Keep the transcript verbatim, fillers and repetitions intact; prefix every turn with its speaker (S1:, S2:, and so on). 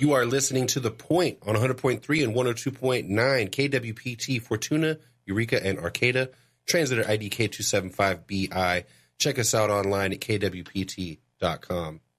S1: You are listening to The Point on one hundred point three and one oh two point nine K W P T Fortuna, Eureka, and Arcata. Translator I D K two seven five B I. Check us out online at K W P T dot com.